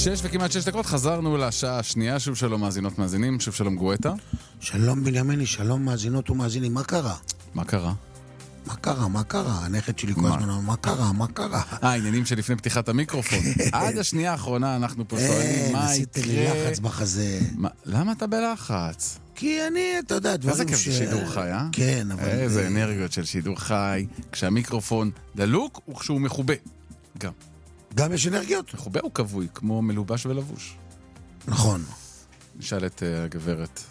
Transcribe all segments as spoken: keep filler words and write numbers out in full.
שש וכמעט שש דקות, חזרנו לשעה השנייה. שוב שלום מאזינות מאזינים, שוב שלום גואטה. שלום בנימיני, שלום מאזינות ומאזינים. מה קרה? מה קרה? מה קרה? מה קרה? הנכד שלי כל הזמן, מה קרה? מה קרה? אה, העניינים שלפני פתיחת המיקרופון. עד השנייה האחרונה אנחנו פה שואלים מה נסית יקרה. לי לחץ בחזה. למה אתה בלחץ? כי אני, אתה יודע, דברים ש... איזה כיף זה שידור חי, אה? כן, אבל... איזה אנרגיות של שידור חי, כשהמיקרופון דלוק וכשהוא מחובה. גם. גם יש אנרגיות? מחובה הוא כבוי, כמו מלובש ולבוש. נכון. נשאל את uh, הגברת.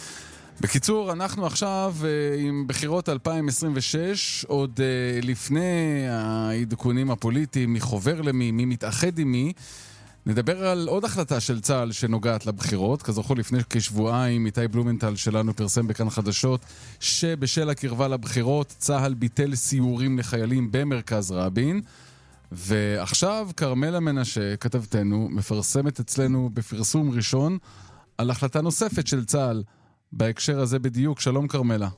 בקיצור, אנחנו עכשיו uh, עם בחירות אלפיים עשרים ושש, עוד uh, לפני העדכונים הפוליטיים, מי חובר למי, מי מתאחד עם מי. נדבר על עוד החלטה של צה"ל שנוגעת לבחירות. כזכור, לפני כשבועיים איתי בלומנטל שלנו פרסם בכאן חדשות שבשל הקרבה לבחירות צה"ל ביטל סיורים לחיילים במרכז רבין. ועכשיו קרמלה מנשה, כתבתנו, מפרסמת אצלנו בפרסום ראשון על החלטה נוספת של צה"ל בהקשר הזה בדיוק. שלום קרמלה.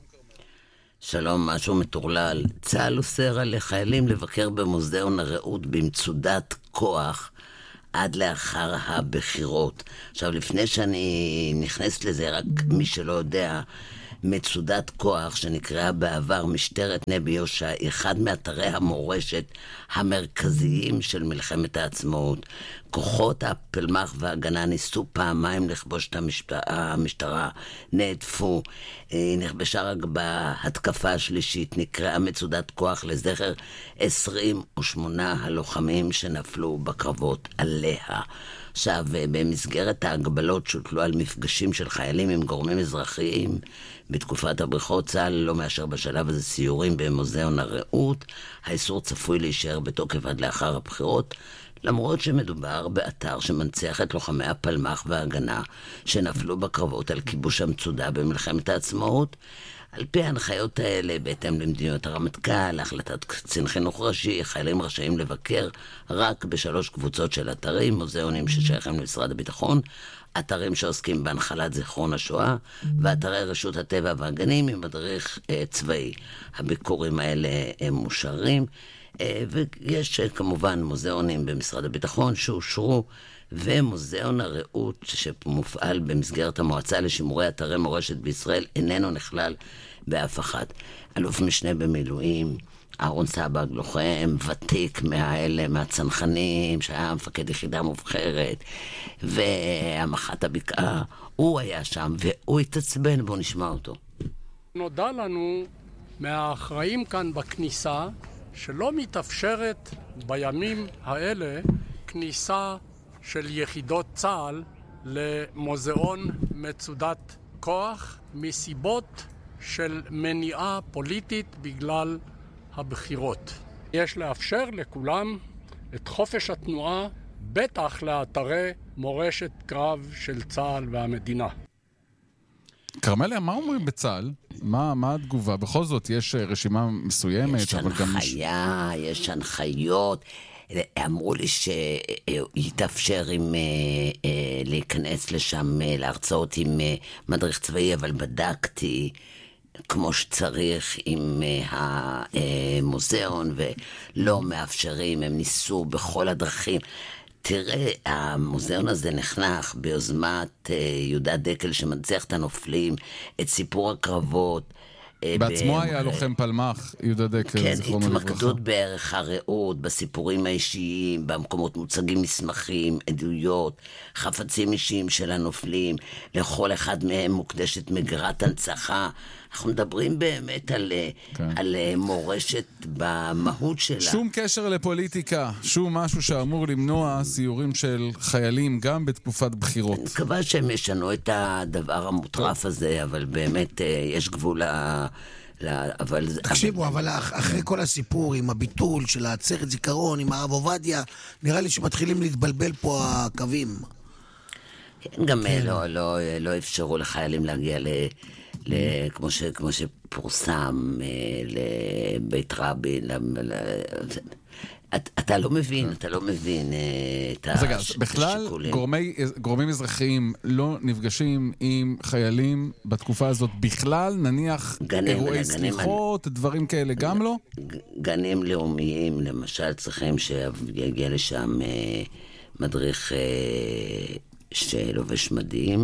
שלום, משהו מטורלל. צה"ל אוסר על חיילים לבקר במוזיאון הרעות במצודת כוח עד לאחר הבחירות. עכשיו, לפני שאני נכנס לזה, רק מי שלא יודע, מצודת כוח שנקראה בעבר משטרת נבי יהושע, היא אחד מאתרי המורשת המרכזיים של מלחמת העצמאות. כוחות הפלמ"ח וההגנה ניסו פעמיים לכבוש את המשטרה, המשטרה נעדפו, היא נכבשה רק בהתקפה השלישית, נקראה מצודת כוח לזכר עשרים ושמונה הלוחמים שנפלו בקרבות עליה. עכשיו, במסגרת ההגבלות שהוטלו על מפגשים של חיילים עם גורמים אזרחיים, בתקופת הבריחות צה"ל לא מאשר בשלב הזה סיורים במוזיאון הרעות. האיסור צפוי להישאר בתוקף עד לאחר הבחירות, למרות שמדובר באתר שמנציח את לוחמי הפלמ"ח וההגנה שנפלו בקרבות על כיבוש המצודה במלחמת העצמאות. על פי ההנחיות האלה, בהתאם למדיניות הרמטכ"ל, החלטת קצין חינוך ראשי, חיילים רשאים לבקר רק בשלוש קבוצות של אתרים: מוזיאונים ששייכים למשרד הביטחון, אתרים שעוסקים בהנחלת זיכרון השואה, ואתרי רשות הטבע והגנים עם מדריך אה, צבאי. הביקורים האלה הם מושרים, אה, ויש כמובן מוזיאונים במשרד הביטחון שאושרו, ומוזיאון הרעות שמופעל במסגרת המועצה לשימורי אתרי מורשת בישראל איננו נכלל באף אחת. אלוף משנה במילואים אהרון סבג, לוחם ותיק מהאלה, מהצנחנים, שהיה מפקד יחידה מובחרת, והמח"ט הבקעה, הוא היה שם והוא התעצבן. בואו נשמע אותו. נודע לנו מהאחראים כאן בכניסה שלא מתאפשרת בימים האלה כניסה של יחידות צה"ל למוזיאון מצודת כוח מסיבות של מניעה פוליטית בגלל הבחירות. יש לאפשר לכולם את חופש התנועה, בטח לאתרי מורשת קרב של צה"ל והמדינה. קרמלה, מה אומרים בצה"ל? מה, מה התגובה? בכל זאת יש רשימה מסוימת, יש אבל גם... יש הנחיה, יש הנחיות. אמרו לי שיתאפשר עם, להיכנס לשם להרצאות עם מדריך צבאי, אבל בדקתי כמו שצריך עם המוזיאון ולא מאפשרים, הם ניסו בכל הדרכים. תראה, המוזיאון הזה נחנך ביוזמת יהודה דקל שמנצח את הנופלים, את סיפור הקרבות. בעצמו היה לוחם פלמ"ח, יהודה דקל, כן, זכרונו לברכה. התמקדות בערך הרעות, בסיפורים האישיים, במקומות מוצגים מסמכים, עדויות, חפצים אישיים של הנופלים, לכל אחד מהם מוקדשת מגרת הנצחה. אנחנו מדברים באמת על, כן. על מורשת במהות שלה. שום קשר לפוליטיקה, שום משהו שאמור למנוע סיורים של חיילים גם בתקופת בחירות. אני מקווה שהם ישנו את הדבר המוטרף הזה, אבל באמת יש גבול ל... אבל... תקשיבו, אבל אחרי כל הסיפור עם הביטול של העצרת זיכרון, עם הרב עובדיה, נראה לי שמתחילים להתבלבל פה הקווים. כן, גם לא, לא, לא אפשרו לחיילים להגיע ל... כמו, ש, כמו שפורסם לבית רבין. אתה, אתה לא מבין, אתה לא מבין את השיקולים. הש, בכלל, גורמי, גורמים אזרחיים לא נפגשים עם חיילים בתקופה הזאת בכלל, נניח גנים, אירועי סליחות, גנים, דברים כאלה גם לא? גנים לאומיים, למשל, צריכים שיגיע לשם מדריך אה, שלובש מדים,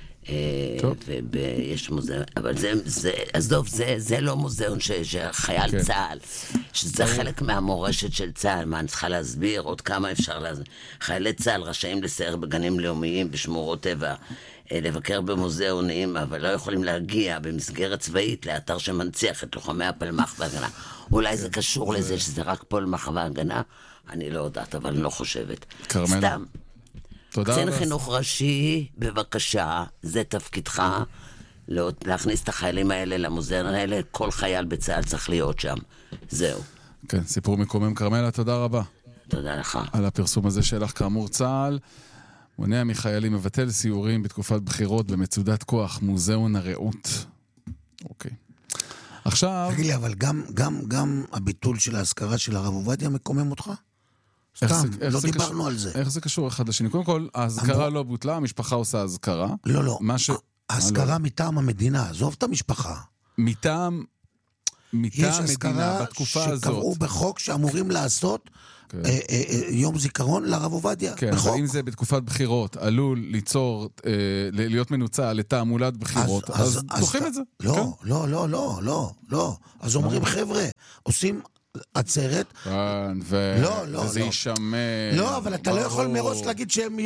ויש מוזיאון, אבל זה, זה, עזוב, זה, זה לא מוזיאון ש, שחייל כן. צה"ל, שזה חלק מהמורשת של צה"ל. מה, אני צריכה להסביר? עוד כמה אפשר להסביר? חיילי צה"ל רשאים לסייר בגנים לאומיים, בשמורות טבע, לבקר במוזיאונים, אבל לא יכולים להגיע במסגרת צבאית לאתר שמנציח את לוחמי הפלמ"ח והגנה. אולי זה קשור לזה שזה רק פלמ"ח והגנה? אני לא יודעת, אבל אני לא חושבת. סתם. קצין חינוך ראשי, בבקשה, זה תפקידך, להכניס את החיילים האלה למוזיאון האלה, כל חייל בצה"ל צריך להיות שם. זהו. כן, סיפור מקומם. כרמלה, תודה רבה. תודה לך. על הפרסום הזה שלך. כאמור, צה"ל מונע מחיילים מבטל סיורים בתקופת בחירות במצודת כוח, מוזיאון הרעות. אוקיי. עכשיו... תגיד לי, אבל גם, גם, גם הביטול של ההזכרה של הרב עובדיה מקומם אותך? סתם, לא דיברנו על זה. איך זה קשור אחד לשני? קודם כל, ההזכרה לא בוטלה, המשפחה עושה הזכרה. לא, לא. ההזכרה מטעם המדינה, עזוב את המשפחה. מטעם המדינה, בתקופה הזאת. יש הזכרה שקראו בחוק שאמורים לעשות יום זיכרון לרב עובדיה. כן, אבל אם זה בתקופת בחירות, עלול ליצור, להיות מנוצע לתעמולת בחירות, אז דוחים את זה. לא, לא, לא, לא, לא, לא. אז אומרים, חבר'ה, עושים... עצרת. וזה יישמע. לא, אבל אתה לא יכול מראש להגיד שהם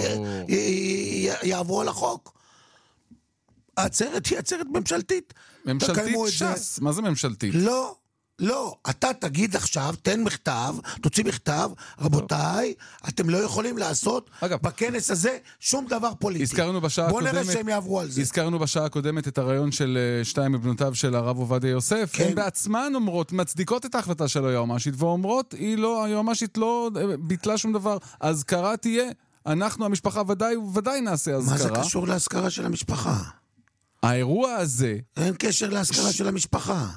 יעברו על החוק. העצרת היא עצרת ממשלתית. ממשלתית שס. מה זה ממשלתית? לא, לא. אתה תגיד עכשיו, תן מכתב, תוציא מכתב, רבותיי, אתם לא יכולים לעשות בכנס הזה שום דבר פוליטי. בוא נראה שהם יעברו על זה. הזכרנו בשעה הקודמת את הרעיון של שתיים מבנותיו של הרב עובדיה יוסף. הן בעצמן אומרות, מצדיקות את ההחלטה של היועמ"שית, ואומרות, היועמ"שית לא ביטלה שום דבר. הזכרה תהיה, אנחנו המשפחה ודאי וודאי נעשה הזכרה. מה זה קשור להזכרה של המשפחה? האירוע הזה... אין קשר להזכרה של המשפחה.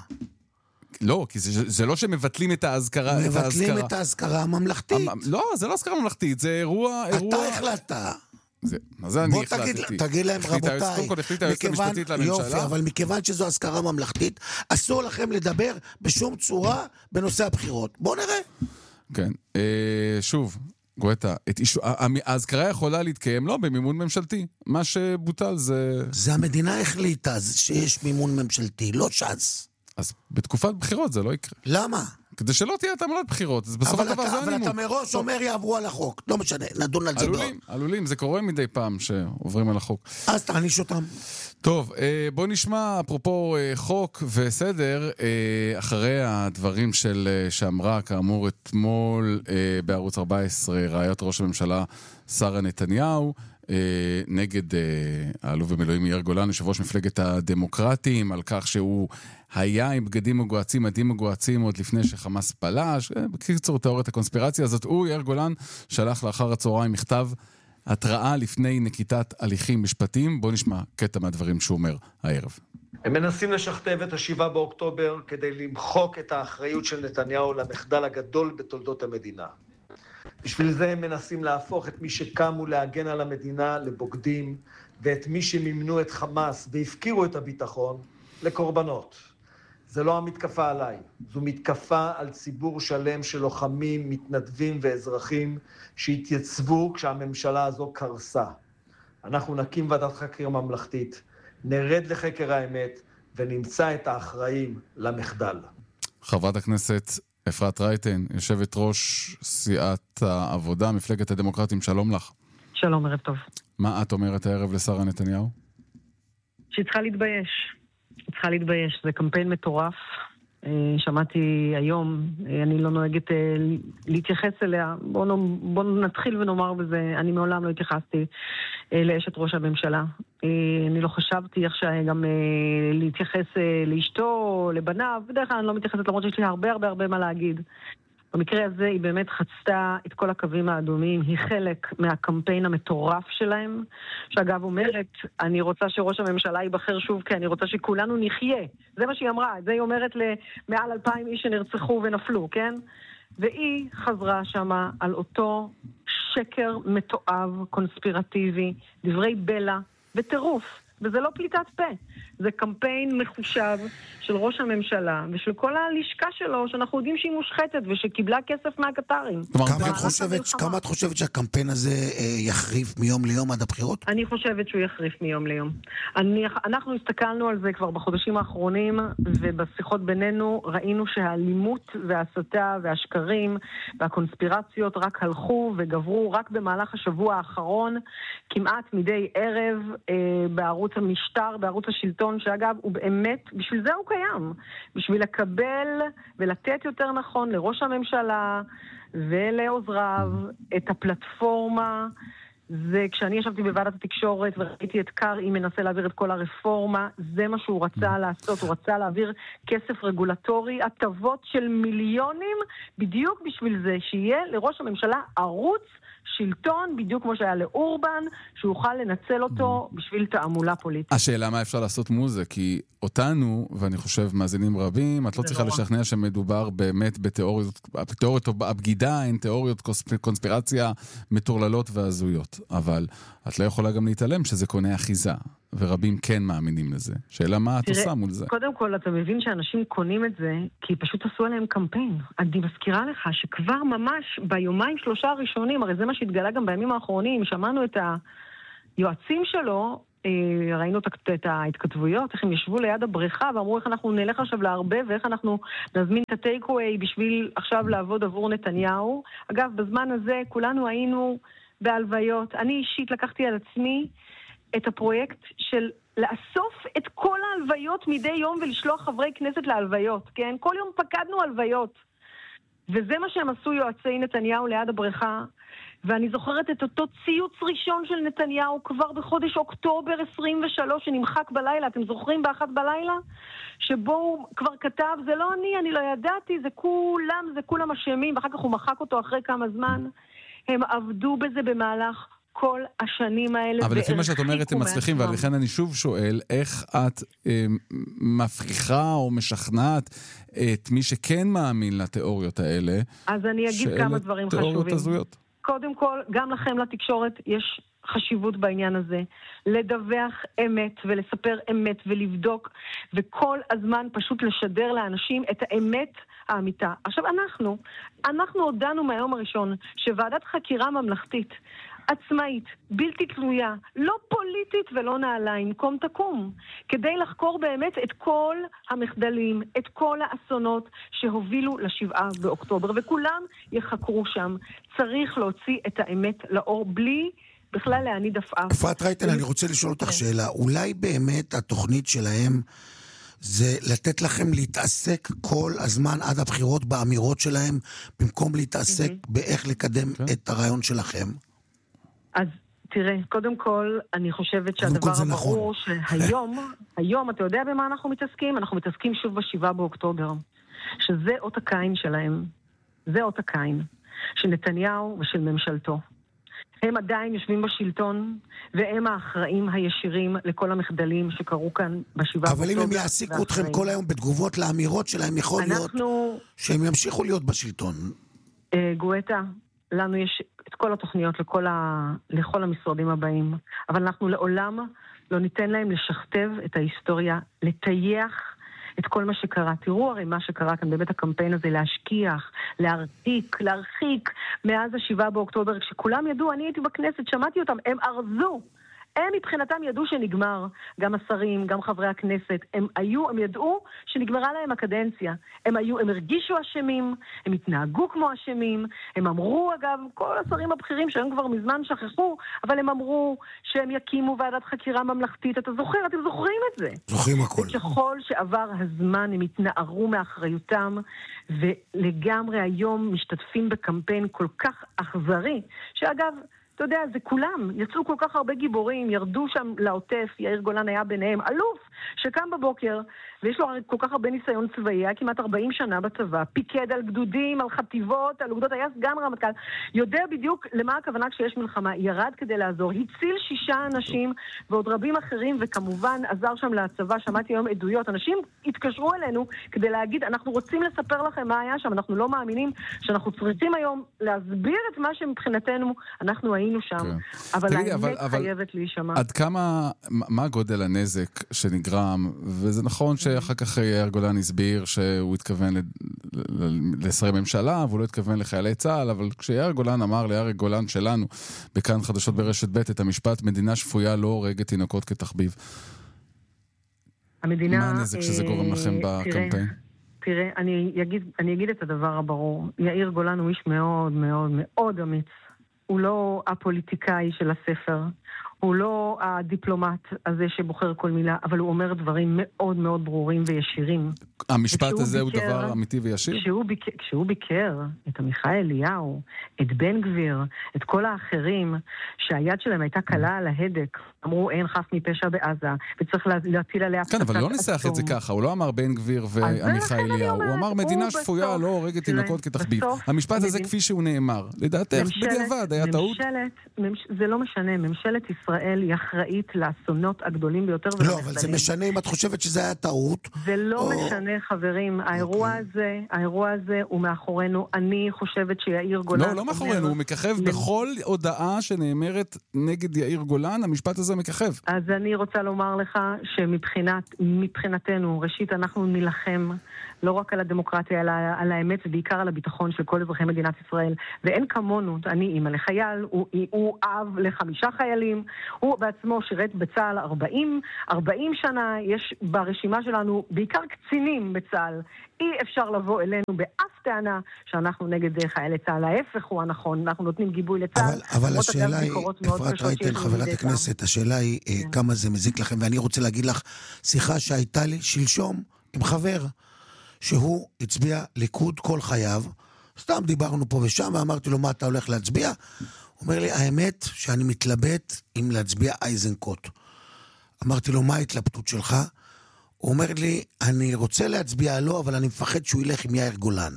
לא, כי זה, זה לא שמבטלים את ההזכרה. מבטלים את ההזכרה הממלכתית. לא, זה לא הזכרה הממלכתית, זה אירוע... אתה החלטת. זה, מה זה אני החלטתי? בוא תגיד להם, רבותיי, קודם כל החליטה היועצת המשפטית לממשלה. יופי, אבל מכיוון שזו הזכרה ממלכתית, אסור לכם לדבר בשום צורה בנושא הבחירות. בוא נראה. כן, שוב, גואטה, ההזכרה יכולה להתקיים לא במימון ממשלתי. מה שבוטל זה... זה המדינה החליטה שיש מימון ממשלתי, לא ש"ס. אז בתקופת בחירות זה לא יקרה. למה? כדי שלא תהיה תעמולת בחירות. אז בסוף הדבר זה הנימוק. אבל אתה מראש אומר יעברו על החוק. לא משנה, נדון על זה בעוד. עלולים, עלולים. זה קורה מדי פעם שעוברים על החוק. אז תעניש אותם. טוב, בוא נשמע, אפרופו חוק וסדר, אחרי הדברים של שאמרה, כאמור, אתמול בערוץ ארבע עשרה, רעיית ראש הממשלה שרה נתניהו, נגד האלוף במילואים יאיר גולן, יושב ראש מפלגת הדמוקרטים, על כך שהוא היה עם בגדים מגועצים, מדים מגועצים עוד לפני שחמאס פלש. בקיצור, תיאוריית הקונספירציה הזאת, הוא, יאיר גולן, שלח לאחר הצהריים מכתב התראה לפני נקיטת הליכים משפטיים. בוא נשמע קטע מהדברים שהוא אומר הערב. הם מנסים לשכתב את השבעה באוקטובר כדי למחוק את האחריות של נתניהו למחדל הגדול בתולדות המדינה. בשביל זה הם מנסים להפוך את מי שקמו להגן על המדינה לבוגדים, ואת מי שמימנו את חמאס והפקירו את הביטחון לקורבנות. זה לא המתקפה עליי, זו מתקפה על ציבור שלם של לוחמים, מתנדבים ואזרחים שהתייצבו כשהממשלה הזו קרסה. אנחנו נקים ועדת חקירה ממלכתית, נרד לחקר האמת ונמצא את האחראים למחדל. חברת הכנסת אפרת רייטן, יושבת ראש סיעת העבודה, מפלגת הדמוקרטים, שלום לך. שלום, ערב טוב. מה את אומרת הערב לשרה נתניהו? שהיא צריכה להתבייש. היא צריכה להתבייש, זה קמפיין מטורף. שמעתי היום, אני לא נוהגת להתייחס אליה, בואו בוא נתחיל ונאמר בזה, אני מעולם לא התייחסתי לאשת ראש הממשלה. אני לא חשבתי איך שגם להתייחס לאשתו, לבניו, בדרך כלל אני לא מתייחסת למרות שיש לי הרבה הרבה הרבה מה להגיד. במקרה הזה היא באמת חצתה את כל הקווים האדומים, היא חלק מהקמפיין המטורף שלהם, שאגב אומרת, אני רוצה שראש הממשלה ייבחר שוב, כי אני רוצה שכולנו נחיה. זה מה שהיא אמרה, זה היא אומרת למעל אלפיים איש שנרצחו ונפלו, כן? והיא חזרה שמה על אותו שקר מתועב, קונספירטיבי, דברי בלע וטירוף. וזה לא פליטת פה. זה קמפיין מחושב של ראש הממשלה ושל כל הלשכה שלו, שאנחנו יודעים שהיא מושחתת ושקיבלה כסף מהקטרים. כמה את חושבת, כמה את חושבת שהקמפיין הזה אה, יחריף מיום ליום עד הבחירות? אני חושבת שהוא יחריף מיום ליום. אני, אנחנו הסתכלנו על זה כבר בחודשים האחרונים, ובשיחות בינינו ראינו שהאלימות וההסתה והשקרים והקונספירציות רק הלכו וגברו. רק במהלך השבוע האחרון, כמעט מדי ערב, אה, בערוץ המשטר, בערוץ השלטון, שאגב, הוא באמת, בשביל זה הוא קיים. בשביל לקבל ולתת יותר נכון לראש הממשלה ולעוזריו את הפלטפורמה. זה כשאני ישבתי בוועדת התקשורת וראיתי את קרעי מנסה להעביר את כל הרפורמה, זה מה שהוא רצה לעשות, הוא רצה להעביר כסף רגולטורי, הטבות של מיליונים, בדיוק בשביל זה, שיהיה לראש הממשלה ערוץ שלטון, בדיוק כמו שהיה לאורבן, שהוא יוכל לנצל אותו בשביל תעמולה פוליטית. השאלה מה אפשר לעשות מול זה, כי אותנו, ואני חושב מאזינים רבים, את לא צריכה לשכנע שמדובר באמת בתיאוריות, בתיאוריות הבגידה, אין תיאוריות קונספירציה מטורללות והזויות, אבל את לא יכולה גם להתעלם שזה קונה אחיזה, ורבים כן מאמינים לזה. שאלה מה את עושה מול זה? קודם כל, אתה מבין שאנשים קונים את זה, כי פשוט עשו עליהם קמפיין. אני מזכירה לך שכבר ממש ביומיים שלושה הראשונים, הרי זה מה שהתגלה גם בימים האחרונים, שמענו את היועצים שלו, ראינו את ההתכתבויות, איך הם ישבו ליד הבריכה ואמרו איך אנחנו נלך עכשיו להרבה ואיך אנחנו נזמין את הטייקווי בשביל עכשיו לעבוד עבור נתניהו. אגב, בזמן הזה כולנו היינו בהלוויות. אני אישית לקחתי על עצמי את הפרויקט של לאסוף את כל ההלוויות מדי יום ולשלוח חברי כנסת להלוויות, כן? כל יום פקדנו הלוויות. וזה מה שהם עשו יועצי נתניהו ליד הבריכה. ואני זוכרת את אותו ציוץ ראשון של נתניהו כבר בחודש אוקטובר עשרים ושלוש שנמחק בלילה, אתם זוכרים באחת בלילה? שבו הוא כבר כתב, זה לא אני, אני לא ידעתי, זה כולם, זה כולם אשמים, ואחר כך הוא מחק אותו אחרי כמה זמן. הם עבדו בזה במהלך כל השנים האלה. אבל לפי מה שאת אומרת הם מצליחים, ולכן אני שוב שואל, איך את אה, מפריחה או משכנעת את מי שכן מאמין לתיאוריות האלה? אז אני אגיד כמה דברים חשובים. הזויות. קודם כל, גם לכם לתקשורת יש חשיבות בעניין הזה. לדווח אמת ולספר אמת ולבדוק, וכל הזמן פשוט לשדר לאנשים את האמת האמיתה. עכשיו אנחנו, אנחנו הודענו מהיום הראשון שוועדת חקירה ממלכתית, עצמאית, בלתי תלויה, לא פוליטית ולא נעליים, קום תקום, כדי לחקור באמת את כל המחדלים, את כל האסונות שהובילו לשבעה באוקטובר, וכולם יחקרו שם. צריך להוציא את האמת לאור בלי בכלל להניד עפעף. אפרת רייטן, אני רוצה לשאול אותך שאלה. אולי באמת התוכנית שלהם זה לתת לכם להתעסק כל הזמן עד הבחירות באמירות שלהם, במקום להתעסק באיך לקדם את הרעיון שלכם? אז תראה, קודם כל, אני חושבת שהדבר הברור שהיום, היום, אתה יודע במה אנחנו מתעסקים? אנחנו מתעסקים שוב בשבעה באוקטובר, שזה אות הקין שלהם. זה אות הקין של נתניהו ושל ממשלתו. הם עדיין יושבים בשלטון, והם האחראים הישירים לכל המחדלים שקרו כאן בשבעה באוקטובר. אבל אם הם יעסיקו אתכם כל היום בתגובות לאמירות שלהם, יכול להיות שהם ימשיכו להיות בשלטון. גואטה, לנו יש את כל התוכניות לכל, ה... לכל המשרדים הבאים, אבל אנחנו לעולם לא ניתן להם לשכתב את ההיסטוריה, לטייח את כל מה שקרה. תראו הרי מה שקרה כאן באמת הקמפיין הזה, להשכיח, להרחיק, להרחיק מאז השבעה באוקטובר, כשכולם ידעו, אני הייתי בכנסת, שמעתי אותם, הם ארזו. הם מבחינתם ידעו שנגמר, גם השרים, גם חברי הכנסת, הם היו, הם ידעו שנגמרה להם הקדנציה. הם היו, הם הרגישו אשמים, הם התנהגו כמו אשמים, הם אמרו, אגב, כל השרים הבכירים שהם כבר מזמן שכחו, אבל הם אמרו שהם יקימו ועדת חקירה ממלכתית. אתה זוכר, אתם זוכרים את זה? זוכרים הכל. ככל שעבר הזמן, הם התנערו מאחריותם, ולגמרי היום משתתפים בקמפיין כל כך אכזרי, שאגב, אתה יודע, זה כולם, יצאו כל כך הרבה גיבורים, ירדו שם לעוטף, יאיר גולן היה ביניהם, אלוף שקם בבוקר, ויש לו כל כך הרבה ניסיון צבאי, היה כמעט ארבעים שנה בצבא, פיקד על גדודים, על חטיבות, על אוגדות, היה סגן רמטכ"ל, יודע בדיוק למה הכוונה כשיש מלחמה, ירד כדי לעזור, הציל שישה אנשים ועוד רבים אחרים, וכמובן עזר שם לצבא, שמעתי היום עדויות, אנשים התקשרו אלינו כדי להגיד, אנחנו רוצים לספר לכם מה היה שם, אנחנו לא מאמינים שאנחנו צריכים היום להסביר את מה שמבחינתנו אנחנו היינו היינו שם, כן. אבל תגידי, האמת אבל, אבל חייבת להישמע. עד כמה, מה גודל הנזק שנגרם, וזה נכון שאחר כך יאיר גולן הסביר שהוא התכוון לשרי ממשלה, והוא לא התכוון לחיילי צה"ל, אבל כשיאיר גולן אמר ליאיר גולן שלנו, בכאן חדשות ברשת ב' את המשפט, מדינה שפויה לא הורגת תינוקות כתחביב. המדינה, מה הנזק שזה גורם לכם בקמפיין? תראה, אני אגיד, אני אגיד את הדבר הברור. יאיר גולן הוא איש מאוד מאוד מאוד אמיץ. הוא לא הפוליטיקאי של הספר. הוא לא הדיפלומט הזה שבוחר כל מילה, אבל הוא אומר דברים מאוד מאוד ברורים וישירים. המשפט הזה הוא ביקר, דבר אמיתי וישיר? כשהוא ביקר, כשהוא ביקר את עמיחי אליהו, את בן גביר, את כל האחרים, שהיד שלהם הייתה קלה על ההדק, אמרו אין חף מפשע בעזה, וצריך להטיל עליה... כן, אבל לא ניסח את זה ככה, הוא לא אמר בן גביר ועמיחי אליהו, הוא אמר מדינה שפויה לא הורגת תינוקות כתחביב. המשפט הזה כפי שהוא נאמר, לדעתך, בדיעבד, היה טעות? זה לא משנה, ממשלת ישראל היא אחראית לאסונות הגדולים ביותר. לא, אבל זה משנה אם את חושבת שזה היה טעות. זה לא משנה, חברים. האירוע הזה, האירוע הזה הוא מאחורינו. אני חושבת שיאיר גולן... לא, לא מאחורינו, הוא מככב בכל הודעה שנאמרת נגד יאיר גולן, המשפט הזה מככב. אז אני רוצה לומר לך שמבחינתנו, ראשית אנחנו נלחם לא רק על הדמוקרטיה, אלא על האמת ובעיקר על הביטחון של כל אזרחי מדינת ישראל. ואין כמונו, אני אימא לחייל, הוא, הוא אב לחמישה חיילים, הוא בעצמו שירת בצה"ל ארבעים, ארבעים שנה, יש ברשימה שלנו בעיקר קצינים בצה"ל. אי אפשר לבוא אלינו באף טענה שאנחנו נגד חיילי צה"ל. ההפך הוא הנכון, אנחנו נותנים גיבוי לצה"ל. אבל, אבל השאלה היא, אפרת רייטן, חברת הכנסת, השאלה היא כן. כמה זה מזיק לכם, ואני רוצה להגיד לך, שיחה שהייתה לי שלשום עם חבר, שהוא הצביע ליכוד כל חייו, סתם דיברנו פה ושם, ואמרתי לו, מה אתה הולך להצביע? הוא אומר לי, האמת שאני מתלבט אם להצביע אייזנקוט. אמרתי לו, מה ההתלבטות שלך? הוא אומר לי, אני רוצה להצביע לו, אבל אני מפחד שהוא ילך עם יאיר גולן.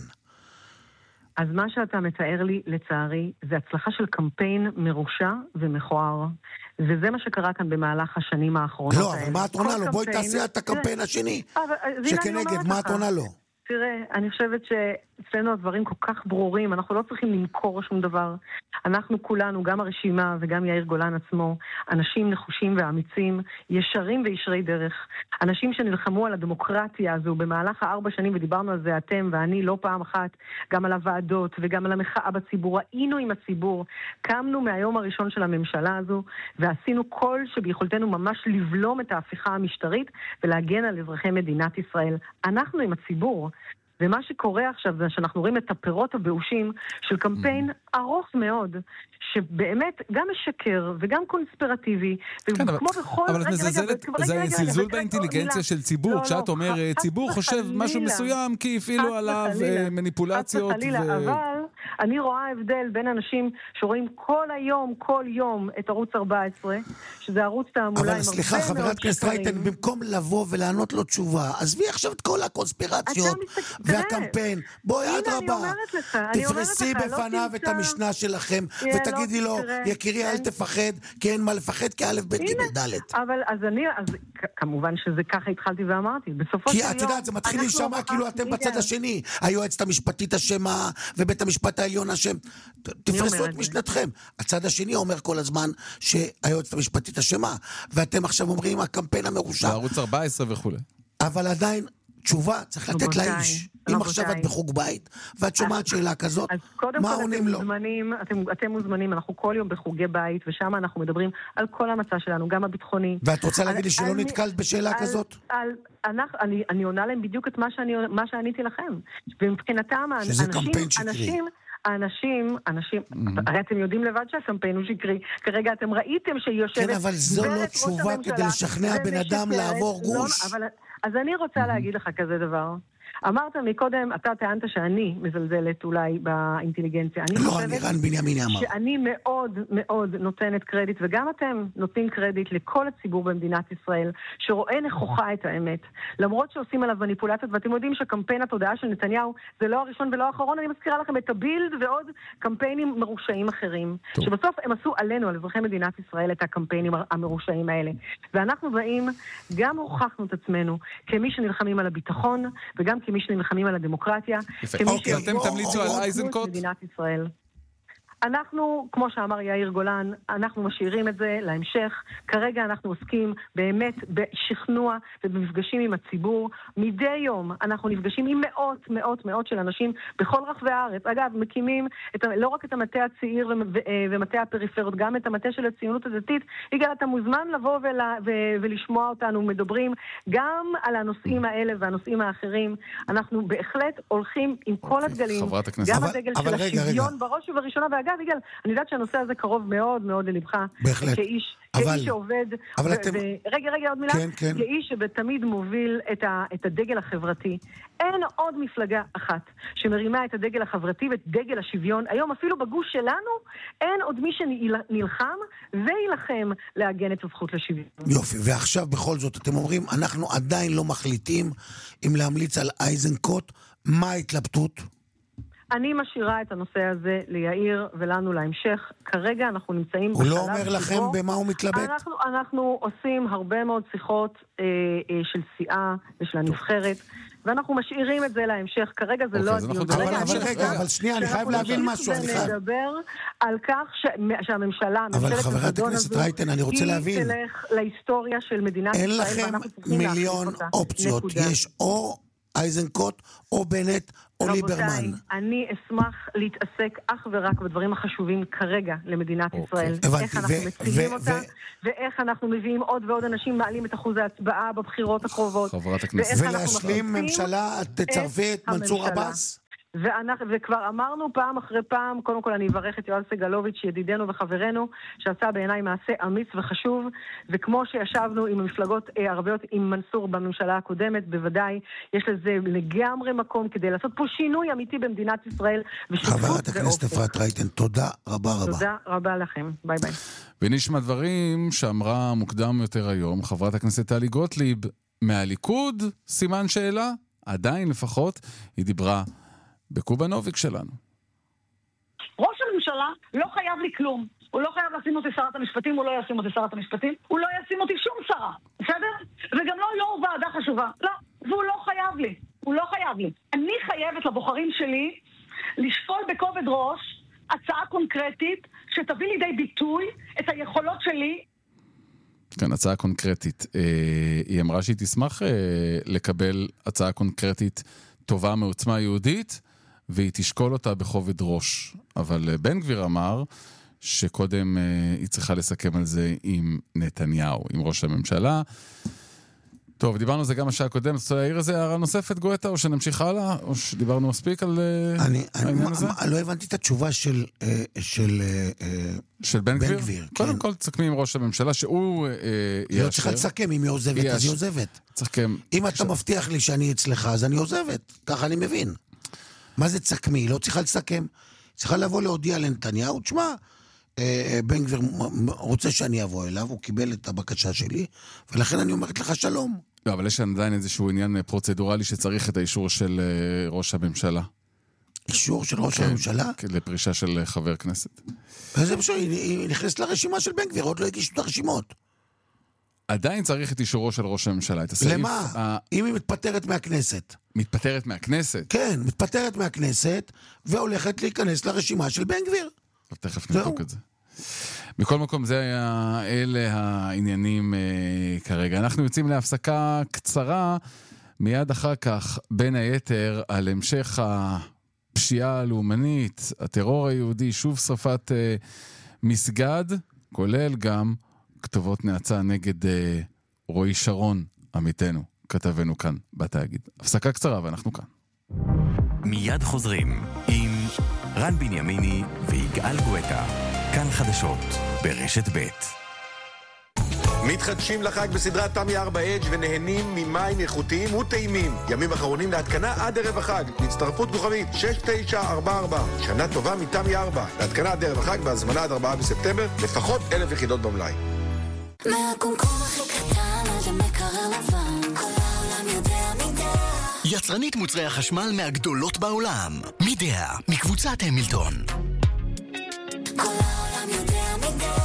אז מה שאתה מתאר לי, לצערי, זה הצלחה של קמפיין מרושע ומכוער. וזה מה שקרה כאן במהלך השנים האחרונות. לא, אבל מה את עונה לו? בואי תעשי את הקמפיין השני. שכנגד, מה את עונה לו? תראה, אני חושבת שאצלנו הדברים כל כך ברורים, אנחנו לא צריכים למכור שום דבר. אנחנו כולנו, גם הרשימה וגם יאיר גולן עצמו, אנשים נחושים ואמיצים, ישרים וישרי דרך. אנשים שנלחמו על הדמוקרטיה הזו במהלך הארבע שנים, ודיברנו על זה אתם ואני לא פעם אחת, גם על הוועדות וגם על המחאה בציבור. היינו עם הציבור, קמנו מהיום הראשון של הממשלה הזו, ועשינו כל שביכולתנו ממש לבלום את ההפיכה המשטרית, ולהגן על אזרחי מדינת ישראל. אנחנו עם הציבור. ומה שקורה עכשיו זה שאנחנו רואים את הפירות הבאושים של קמפיין ארוך מאוד, שבאמת גם משקר וגם קונספירטיבי, וכמו בכל... אבל את מזלזלת, זה זלזול באינטליגנציה של ציבור, כשאת אומרת, ציבור חושב משהו מסוים, כי הפעילו עליו מניפולציות. אבל אני רואה הבדל בין אנשים שרואים כל היום, כל יום את ערוץ ארבע עשרה, שזה ערוץ תעמולה. אבל סליחה, חברת הכנסת רייטן, במקום לבוא ולענות לו תשובה, עזבי עכשיו את כל הקונספירציות והקמפיין. בואי עד רבה, תפרסי בפניו את המשנה שלכם, ותגידי לו, יקירי, אל תפחד, כי אין מה לפחד, כי א' ב' ג' ד'. אבל אז אני, כמובן שזה ככה התחלתי ואמרתי, בסופו של יום... כי את יודעת, זה מתחיל להישמע כאילו אתם בצד השני, היועצת המשפטית אשמה, ובית המשפט העליון אשם. תפרסו את משנתכם. הצד השני אומר כל הזמן שהיועצת המשפטית אשמה, ואתם עכשיו אומרים, הקמפיין המרושע. בערוץ ארבע עשרה וכו'. אבל עדיין, תשובה, צריך לתת לאיש. אם עכשיו את בחוג בית, ואת שומעת שאלה כזאת, מה עונים לו? אתם מוזמנים, אנחנו כל יום בחוגי בית, ושם אנחנו מדברים על כל המצע שלנו, גם הביטחוני. ואת רוצה להגיד לי שלא נתקלת בשאלה כזאת? אני עונה להם בדיוק את מה שעניתי לכם. ומבחינתם, אנשים... האנשים, אנשים, הרי אתם יודעים לבד שהקמפיין הוא שקרי. כרגע אתם ראיתם שהיא יושבת... כן, אבל זו לא תשובה כדי לשכנע בן אדם לעבור גוש. אז אני רוצה להגיד לך כזה דבר. אמרת מקודם, אתה טענת שאני מזלזלת אולי באינטליגנציה. לא, אני רן בנימיני אמר. שאני מאוד מאוד נותנת קרדיט, וגם אתם נותנים קרדיט לכל הציבור במדינת ישראל, שרואה נכוחה את האמת. למרות שעושים עליו מניפולציות, ואתם יודעים שקמפיין התודעה של נתניהו זה לא הראשון ולא האחרון, אני מזכירה לכם את הבילד ועוד קמפיינים מרושעים אחרים. טוב. שבסוף הם עשו עלינו, על אזרחי מדינת ישראל, את הקמפיינים המרושעים האלה. ואנחנו באים, גם הוכחנו את עצמנו כמי שנלחמים על הביטחון, וגם כמי שנלחמים על הדמוקרטיה, כמי אתם תמליצו על אייזנקוט? מדינת ישראל. אנחנו, כמו שאמר יאיר גולן, אנחנו משאירים את זה להמשך. כרגע אנחנו עוסקים באמת בשכנוע ובמפגשים עם הציבור. מדי יום אנחנו נפגשים עם מאות, מאות, מאות של אנשים בכל רחבי הארץ. אגב, מקימים את, לא רק את המטה הצעיר ומטה הפריפריות, גם את המטה של הציונות הדתית. יגאל, אתה מוזמן לבוא ול, ו, ולשמוע אותנו. מדברים גם על הנושאים האלה והנושאים האחרים. אנחנו בהחלט הולכים עם כל הדגלים. חברת הכנסת. גם אבל, הדגל אבל של רגע, השוויון רגע. בראש ובראשונה. ואגב, יגאל, אני יודעת שהנושא הזה קרוב מאוד מאוד ללבך. בהחלט. כאיש, אבל, כאיש שעובד. אבל ו- אתם... ו- רגע, רגע, עוד מילה. כן, כן. כאיש שתמיד מוביל את, ה- את הדגל החברתי. אין עוד מפלגה אחת שמרימה את הדגל החברתי ואת דגל השוויון. היום אפילו בגוש שלנו אין עוד מי שנלחם וילחם להגן את הזכות לשוויון. יופי, ועכשיו בכל זאת אתם אומרים, אנחנו עדיין לא מחליטים אם להמליץ על איזנקוט. מה ההתלבטות? אני משאירה את הנושא הזה ליאיר ולנו להמשך. כרגע אנחנו נמצאים הוא בשלב לא אומר לכם שבו במה הוא מתלבט? אנחנו, אנחנו עושים הרבה מאוד שיחות אה, אה, של סיעה ושל הנבחרת, ואנחנו משאירים את זה להמשך. כרגע זה אוקיי, לא אז הדיון. אנחנו אבל, נדבר אבל בהמשך. רגע, אבל שנייה, אני חייב להבין משהו. אני חייב... ונדבר על כך ש... שהממשלה, אבל ממשלת חברת הזדון הכנסת הזו, רייטן, אני רוצה להבין. היא תלך להיסטוריה של מדינת אין ישראל, לכם ואנחנו צריכים להחליף מיליון אותה. אופציות. נקודה. יש או איזנקוט, או בנט, או ליברמן. רבותיי, אני אשמח להתעסק אך ורק בדברים החשובים כרגע למדינת ישראל. הבנתי, איך אנחנו ו- מצילים ו- אותה, ו- ואיך אנחנו מביאים עוד ועוד אנשים, מעלים את אחוז ההצבעה בבחירות הקרובות. חברת הכנסת. ואיך אנחנו ולהשלים מחליפים ממשלה, תצרפי את מנסור הממשלה. עבאס? ואנחנו, וכבר אמרנו פעם אחרי פעם, קודם כל אני אברך את יואב סגלוביץ' ידידנו וחברנו, שעשה בעיניי מעשה אמיץ וחשוב, וכמו שישבנו עם המפלגות הערביות עם מנסור בממשלה הקודמת, בוודאי יש לזה לגמרי מקום כדי לעשות פה שינוי אמיתי במדינת ישראל, ושותפות ואופק. חברת הכנסת אפרת רייטן, תודה רבה רבה. תודה רבה לכם, ביי ביי. ונשמע דברים שאמרה מוקדם יותר היום חברת הכנסת טלי גוטליב מהליכוד, סימן שאלה, עדיין לפחות, היא דיברה בקובנוביק שלנו. ראש הממשלה לא חייב לי כלום. הוא לא חייב לשים אותי שרת המשפטים, הוא לא ישים אותי שרת המשפטים, הוא לא ישים אותי שום שרה, בסדר? וגם לא יו"ר ועדה חשובה. לא, והוא לא חייב לי. הוא לא חייב לי. אני חייבת לבוחרים שלי לשקול בכובד ראש הצעה קונקרטית שתביא לידי ביטוי את היכולות שלי. כן, הצעה קונקרטית. היא אמרה שהיא תשמח לקבל הצעה קונקרטית טובה מעוצמה יהודית, והיא תשקול אותה בכובד ראש. אבל בן גביר אמר שקודם היא צריכה לסכם על זה עם נתניהו, עם ראש הממשלה. טוב, דיברנו על זה גם השעה הקודם. רוצה להעיר איזה הערה נוספת, גואטה, או שנמשיך הלאה? או שדיברנו מספיק על אני, העניין אני, הזה? לא הבנתי את התשובה של, של, של בן גביר? גביר, קודם כן. כל תסכמי עם ראש הממשלה שהוא יאשר. היא לא צריכה לסכם, אם היא עוזבת, אז היא עוזבת. תסכם. אם אתה מבטיח לי שאני אצלך, אז אני עוזבת. ככה אני מבין. מה זה תסכמי? היא לא צריכה לסכם. צריכה לבוא להודיע לנתניהו, תשמע, בן גביר רוצה שאני אבוא אליו, הוא קיבל את הבקשה שלי, ולכן אני אומרת לך שלום. לא, אבל יש עדיין איזשהו עניין פרוצדורלי שצריך את האישור של ראש הממשלה. אישור של ראש הממשלה? לפרישה של חבר כנסת. וזה בסדר, היא נכנסת לרשימה של בן גביר, עוד לא הגישו את הרשימות. עדיין צריך את אישורו של ראש הממשלה. למה? אם היא מתפטרת מהכנסת. מתפטרת מהכנסת? כן, מתפטרת מהכנסת, והולכת להיכנס לרשימה של בן גביר. תכף נבדוק את זה. מכל מקום, זה היה, אלה העניינים אה, כרגע. אנחנו יוצאים להפסקה קצרה, מיד אחר כך, בין היתר, על המשך הפשיעה הלאומנית, הטרור היהודי, שוב שרפת אה, מסגד, כולל גם כתובות נאצה נגד אה, רועי שרון, עמיתנו, כתבנו כאן בתאגיד. הפסקה קצרה ואנחנו כאן. מיד חוזרים עם רן בנימיני ויגאל גואטה. כאן חדשות ברשת ב'. מתחדשים לחג בסדרת תמי ארבע אדג' ונהנים ממים איכותיים וטעימים. ימים אחרונים להתקנה עד ערב החג. להצטרפות כוכבית שש תשע ארבע ארבע. שנה טובה מתמי ארבע. להתקנה עד ערב החג והזמנה עד ארבעה בספטמבר. לפחות אלף יחידות במלאי. מהקומקום הכי קטן עד למקרר לבן, כל העולם יודע מידע. יצרנית מוצרי החשמל מהגדולות בעולם. מידע, מקבוצת המילטון. כל העולם יודע מידע.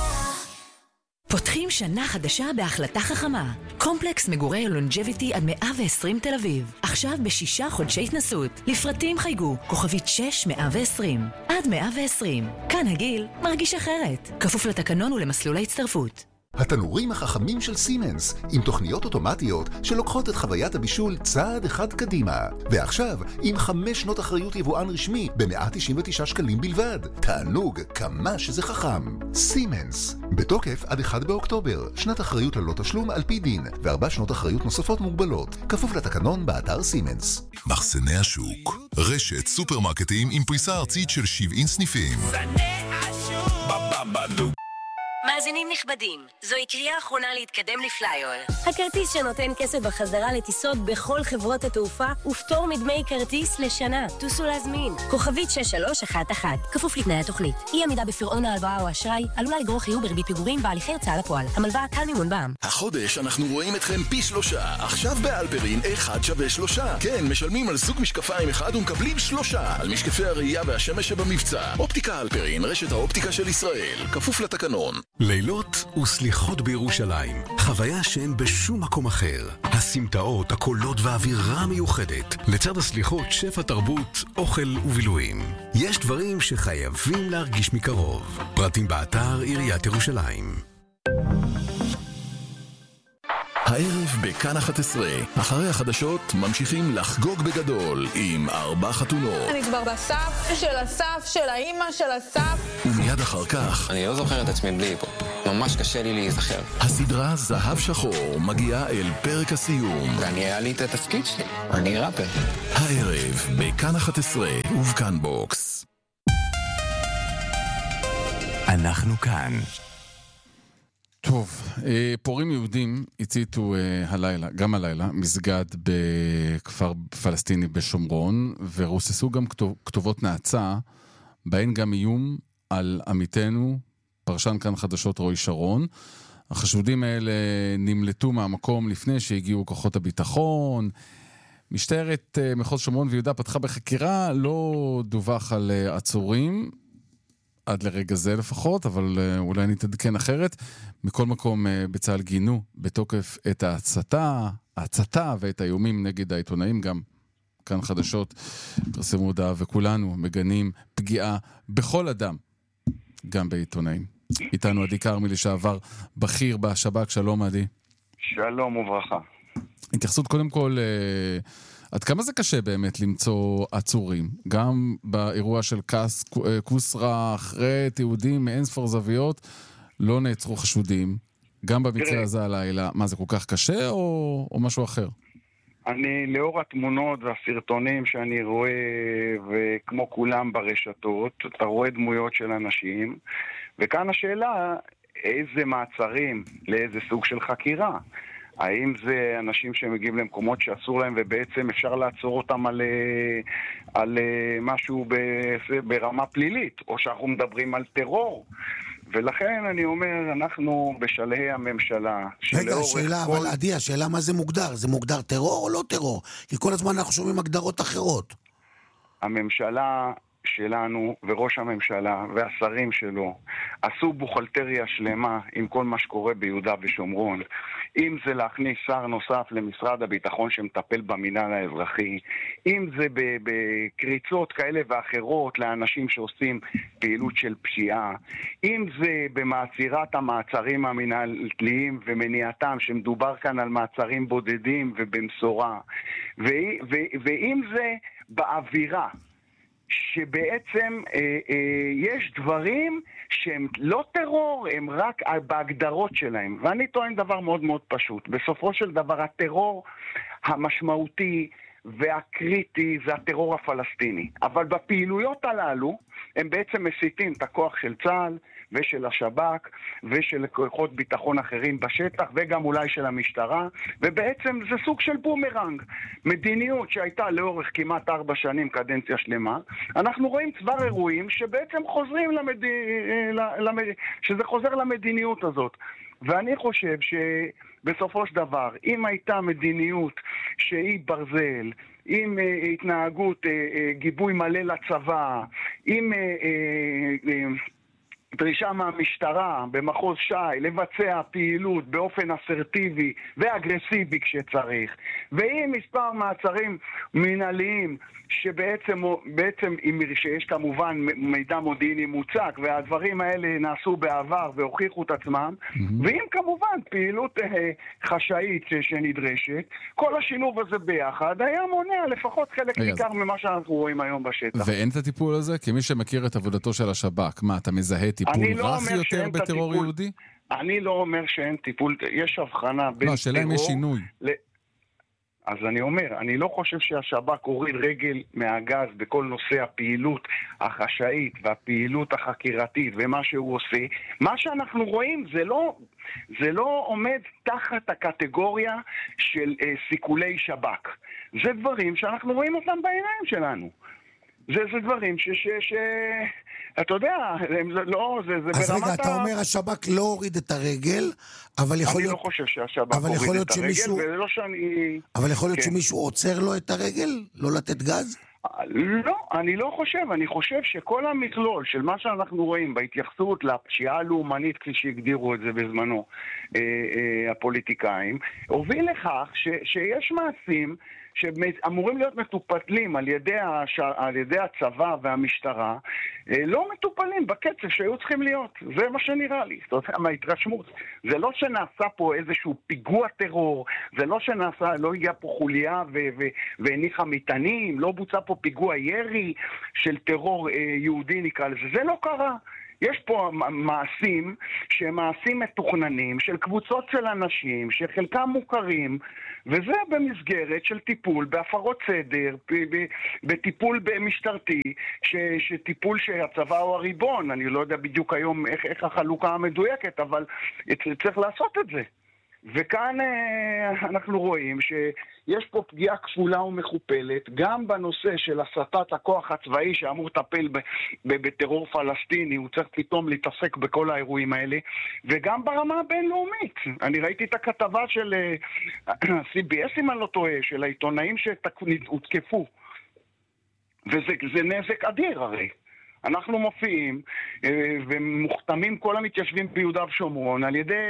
פותחים שנה חדשה בהחלטה חכמה. קומפלקס מגורי לונג'ביטי עד מאה ועשרים תל אביב. עכשיו בשישה חודשי התנסות. לפרטים חייגו, כוכבית שש מאה ועשרים. עד עד מאה ועשרים. כאן הגיל מרגיש אחרת. כפוף לתקנון ולמסלול ההצטרפות. התנורים החכמים של סימנס, עם תוכניות אוטומטיות שלוקחות את חוויית הבישול צעד אחד קדימה. ועכשיו, עם חמש שנות אחריות יבואן רשמי ב-מאה תשעים ותשעה שקלים בלבד. תענוג, כמה שזה חכם. סימנס, בתוקף עד אחד באוקטובר, שנת אחריות ללא תשלום על פי דין, וארבע שנות אחריות נוספות מוגבלות. כפוף לתקנון באתר סימנס. מחסני השוק, רשת סופרמרקטים עם פריסה ארצית של שבעים סניפים. מחסני השוק. בבבדוק. מאזינים נכבדים, זוהי קריאה אחרונה להתקדם לפלייר. הכרטיס שנותן כסף בחזרה לטיסות בכל חברות התעופה ופטור מדמי כרטיס לשנה. טוסו להזמין. כוכבית שש שלוש אחת אחת. כפוף לתנאי התוכנית. אי עמידה בפירעון ההלוואה או אשראי עלולה לגרור חיוב בריבית פיגורים בהליכי הוצאה לפועל. המלוואה קל מימון בע"מ. החודש אנחנו רואים אתכם פי שלושה. עכשיו באלפרין אחד שווה שלושה. כן, משלמים על סוג משקפיים אחד ומקבלים שלושה. על משקפי הראייה והשמש שבמבצע. אופטיקה אלפרין, רשת האופטיקה של ישראל. כפוף לתקנון. לילות וסליחות בירושלים, חוויה שאין בשום מקום אחר. הסמטאות, הקולות והאווירה המיוחדת. לצד הסליחות, שפע תרבות, אוכל ובילויים. יש דברים שחייבים להרגיש מקרוב. פרטים באתר עיריית ירושלים. הערב בכאן אחת עשרה, אחרי החדשות ממשיכים לחגוג בגדול עם ארבע חתונות. אני כבר בסף של הסף של האימא של הסף. ומיד אחר כך... אני לא זוכר את עצמי בלי פה. ממש קשה לי להיזכר. הסדרה זהב שחור מגיעה אל פרק הסיום. ואני היה לי את התפקיד שלי. אני ראפר. הערב בכאן אחת עשרה ובכאן בוקס. אנחנו כאן. טוב, פורעים יהודים הציתו הלילה, גם הלילה, מסגד בכפר פלסטיני בשומרון, ורוססו גם כתובות נאצה, בהן גם איום על עמיתנו, פרשן כאן חדשות רועי שרון. החשודים האלה נמלטו מהמקום לפני שהגיעו כוחות הביטחון. משטרת מחוז שומרון ויהודה פתחה בחקירה, לא דווח על עצורים, עד לרגע זה לפחות, אבל אולי נתעדכן אחרת. מכל מקום בצה"ל גינו בתוקף את ההצתה, ההצתה ואת האיומים נגד העיתונאים, גם כאן חדשות פרסמו הודעה, וכולנו מגנים פגיעה בכל אדם, גם בעיתונאים. איתנו עדי כרמי לשעבר בכיר בשב"כ, שלום עדי. שלום וברכה. התייחסות קודם כל, עד כמה זה קשה באמת למצוא עצורים? גם באירוע של קס, קוסרה, אחרת, יהודים מאין ספור זוויות, לא נעצרו חשודים. גם במקרה הזה הלילה, מה זה כל כך קשה או, או משהו אחר? אני, לאור התמונות והסרטונים שאני רואה, וכמו כולם ברשתות, אתה רואה דמויות של אנשים, וכאן השאלה, איזה מעצרים, לאיזה סוג של חקירה? האם זה אנשים שמגיעים למקומות שאסור להם ובעצם אפשר לעצור אותם על, על משהו ברמה פלילית, או שאנחנו מדברים על טרור? ולכן אני אומר, אנחנו בשלהי הממשלה. רגע, השאלה, כל... אבל עדי, השאלה מה זה מוגדר? זה מוגדר טרור או לא טרור? כי כל הזמן אנחנו שומעים הגדרות אחרות. הממשלה שלנו וראש הממשלה והשרים שלו עשו בוכלטריה שלמה עם כל מה שקורה ביהודה ושומרון. אם זה להכניס שר נוסף למשרד הביטחון שמטפל במינהל האזרחי, אם זה בקריצות כאלה ואחרות לאנשים שעושים פעילות של פשיעה, אם זה במעצירת המעצרים המנהלתיים ומניעתם, שמדובר כאן על מעצרים בודדים ובמשורה, ואם זה באווירה, שבעצם אה, אה, יש דברים שהם לא טרור, הם רק בהגדרות שלהם. ואני טוען דבר מאוד מאוד פשוט. בסופו של דבר הטרור המשמעותי והקריטי זה הטרור הפלסטיני. אבל בפעילויות הללו הם בעצם מסיתים את הכוח של צה"ל ושל השב"כ ושל כוחות ביטחון אחרים בשטח וגם אולי של המשטרה, ובעצם זה סוג של בומרנג. מדיניות שהייתה לאורך כמעט ארבע שנים, קדנציה שלמה, אנחנו רואים צבר אירועים שבעצם חוזרים למד... למד... שזה חוזר למדיניות הזאת. ואני חושב שבסופו של דבר, אם הייתה מדיניות שהיא ברזל, עם uh, התנהגות, uh, uh, גיבוי מלא לצבא, עם uh, uh, uh, דרישה מהמשטרה במחוז ש"י לבצע פעילות באופן אסרטיבי ואגרסיבי כשצריך, ועם מספר מעצרים מנהליים שבעצם בעצם שיש כמובן מידע מודיעיני מוצק, והדברים האלה נעשו בעבר והוכיחו את עצמם, mm-hmm. ועם כמובן פעילות אה, חשאית שנדרשת, כל השילוב הזה ביחד היה מונע לפחות חלק ניכר ממה שאנחנו רואים היום בשטח. ואין את הטיפול הזה? כי מי שמכיר את עבודתו של השב"כ, מה, אתה מזהה טיפול רך יותר בטרור יהודי? אני לא אומר שאין טיפול, יש הבחנה בין לא, השאלה אם יש שינוי. ל... אז אני אומר, אני לא חושב שהשב"כ הוריד רגל מהגז בכל נושא הפעילות החשאית והפעילות החקירתית ומה שהוא עושה. מה שאנחנו רואים זה לא, זה לא עומד תחת הקטגוריה של אה, סיכולי שב"כ. זה דברים שאנחנו רואים אותם בעיניים שלנו. זה, זה דברים ש... ש, ש... אתה יודע, זה לא, זה, זה אז ברמת רגע, אתה אומר, השב"כ לא הוריד את הרגל, אבל יכול להיות... אני לא חושב שהשב"כ הוריד את הרגל, שמישהו... ולא שאני... אבל יכול להיות כן. שמישהו עוצר לו את הרגל? לא לתת גז? לא, אני לא חושב. אני חושב שכל המכלול של מה שאנחנו רואים בהתייחסות לפשיעה הלאומנית, כפי שהגדירו את זה בזמנו אה, אה, הפוליטיקאים, הוביל לכך ש, שיש מעשים שאמורים להיות מטופלים על ידי, הש... על ידי הצבא והמשטרה, לא מטופלים בקצב שהיו צריכים להיות. זה מה שנראה לי. זאת אומרת, מההתרשמות. זה לא שנעשה פה איזשהו פיגוע טרור, זה לא שנעשה, לא הגיע פה חוליה ו... ו... והניחה מטענים, לא בוצע פה פיגוע ירי של טרור יהודי נקרא לזה. זה לא קרה. יש פה מעשים שהם מעשים מתוכננים של קבוצות של אנשים שחלקם מוכרים, וזה במסגרת של טיפול בהפרות סדר, בטיפול במשטרתי, שטיפול שהצבא הוא הריבון. אני לא יודע בדיוק היום איך, איך החלוקה המדויקת, אבל צריך לעשות את זה. וכאן אנחנו רואים שיש פה פגיעה כפולה ומכופלת, גם בנושא של הסטת הכוח הצבאי שאמור לטפל בטרור פלסטיני, הוא צריך פתאום להתעסק בכל האירועים האלה, וגם ברמה הבינלאומית. אני ראיתי את הכתבה של סי בי אס, אם אני לא טועה, של העיתונאים שהותקפו, וזה נזק אדיר הרי. אנחנו מופיעים ומוכתמים כל המתיישבים ביהודה ושומרון על ידי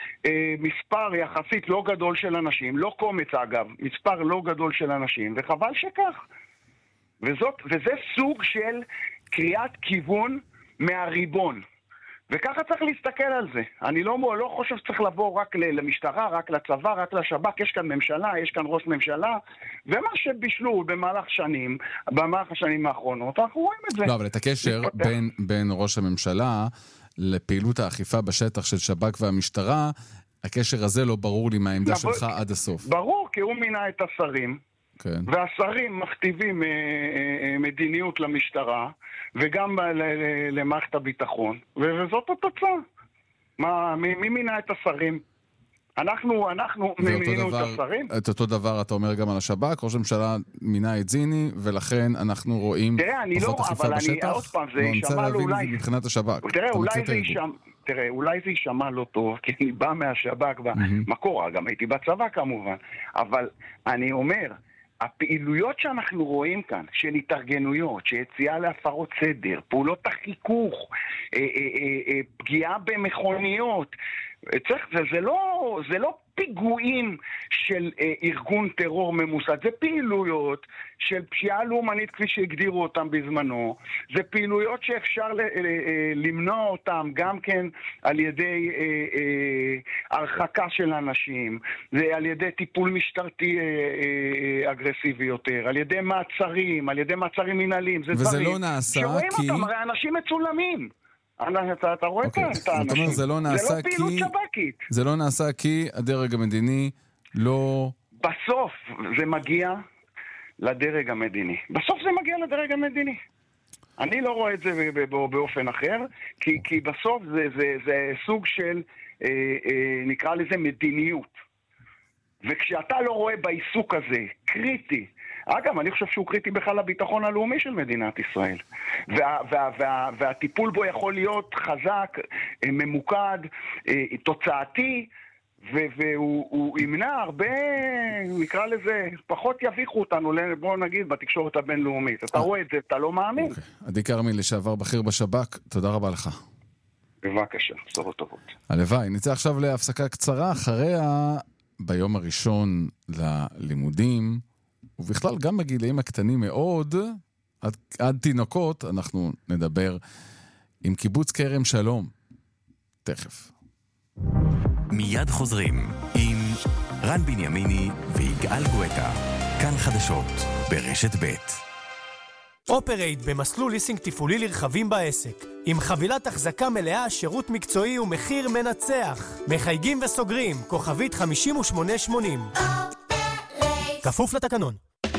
מספר יחסית לא גדול של אנשים, לא קומץ אגב, מספר לא גדול של אנשים, וחבל שכך. וזאת, וזה סוג של קריאת כיוון מהריבון. וככה צריך להסתכל על זה. אני לא, לא חושב שצריך לבוא רק למשטרה, רק לצבא, רק לשב"כ. יש כאן ממשלה, יש כאן ראש ממשלה, ומה שבישלו במהלך שנים, במהלך השנים האחרונות, אנחנו רואים את זה. לא, אבל את הקשר בין, בין ראש הממשלה לפעילות האכיפה בשטח של שב"כ והמשטרה, הקשר הזה לא ברור לי מהעמדה שלך עד הסוף. ברור, כי הוא מינה את השרים. כן. והשרים מכתיבים אה, אה, מדיניות למשטרה וגם למערכת הביטחון, וזאת התוצאה. מה, מי, מי מינה את השרים? אנחנו, אנחנו מינינו את השרים. את אותו דבר אתה אומר גם על השב"כ, ראש הממשלה מינה את זיני, ולכן אנחנו רואים פחות אכיפה בשטח. לא נמצא להבין את זה מבחינת השב"כ. תראה, אולי זה יישמע, תראה, אולי זה יישמע לא טוב, כי אני בא מהשב"כ במקור, גם הייתי בצבא כמובן, אבל אני אומר, הפעילויות שאנחנו רואים כאן, של התארגנויות, שיציאה להפרות סדר, פעולות החיכוך, אה, אה, אה, פגיעה במכוניות, צריך, זה, זה לא, זה לא פיגועים של אה, ארגון טרור ממוסד, זה פעילויות של פשיעה לאומנית כפי שהגדירו אותם בזמנו, זה פעילויות שאפשר ל, אה, אה, למנוע אותם גם כן על ידי אה, אה, הרחקה של אנשים, זה על ידי טיפול משטרתי אה, אה, אגרסיבי יותר, על ידי מעצרים, על ידי מעצרים מנהליים, זה וזה דברים לא נעשה שרואים כי... אותם, הרי אנשים מצולמים. אתה, אתה רואה כאן את האנשים. זה לא נעשה זה לא פעילות כי... שב"כית. זה לא נעשה כי הדרג המדיני לא... בסוף זה מגיע לדרג המדיני. בסוף זה מגיע לדרג המדיני. אני לא רואה את זה באופן אחר, כי, כי בסוף זה, זה, זה סוג של, אה, אה, נקרא לזה מדיניות. וכשאתה לא רואה בעיסוק הזה, קריטי, אגב, אני חושב שהוא קריטי בכלל לביטחון הלאומי של מדינת ישראל. וה, וה, וה, והטיפול בו יכול להיות חזק, ממוקד, תוצאתי, והוא ימנע הרבה, נקרא לזה, פחות יביכו אותנו, בוא נגיד, בתקשורת הבינלאומית. אתה רואה את זה, אתה לא מאמין. עדי כרמי, לשעבר בכיר בשב"כ, תודה רבה לך. בבקשה, בשורות טובות. הלוואי. נצא עכשיו להפסקה קצרה, אחריה ביום הראשון ללימודים, ובכלל גם בגילאים הקטנים מאוד, עד, עד תינוקות, אנחנו נדבר עם קיבוץ כרם שלום. תכף. מיד חוזרים עם רן בנימיני ויגאל גואטה. כאן חדשות ברשת ב'. אופרייט במסלול ליסינג תפעולי לרכבים בעסק. עם חבילת החזקה מלאה, שירות מקצועי ומחיר מנצח. מחייגים וסוגרים, כוכבית חמישים ושמונה שמונים. כפוף לתקנון.